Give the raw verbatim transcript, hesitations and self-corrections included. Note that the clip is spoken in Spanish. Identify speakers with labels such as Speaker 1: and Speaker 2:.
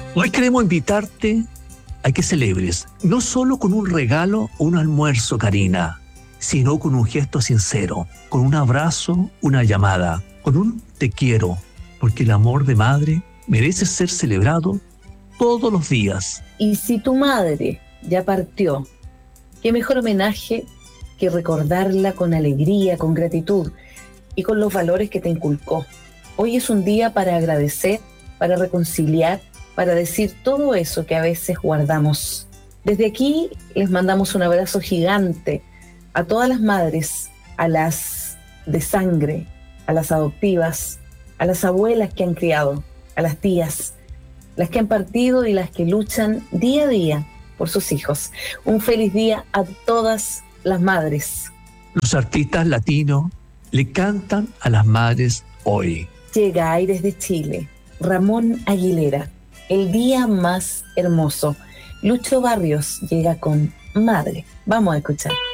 Speaker 1: Hoy queremos invitarte a que celebres, no solo con un regalo o un almuerzo, Karina, sino con un gesto sincero, con un abrazo, una llamada, con un te quiero, porque el amor de madre merece ser celebrado todos los días.
Speaker 2: Y si tu madre ya partió, qué mejor homenaje que recordarla con alegría, con gratitud y con los valores que te inculcó. Hoy es un día para agradecer, para reconciliar, para decir todo eso que a veces guardamos. Desde aquí les mandamos un abrazo gigante a todas las madres, a las de sangre, a las adoptivas, a las abuelas que han criado, a las tías, las que han partido y las que luchan día a día por sus hijos. Un feliz día a todas las madres.
Speaker 1: Los artistas latinos le cantan a las madres hoy.
Speaker 2: Llega Aires de Chile, Ramón Aguilera, el día más hermoso. Lucho Barrios llega con Madre. Vamos a escuchar.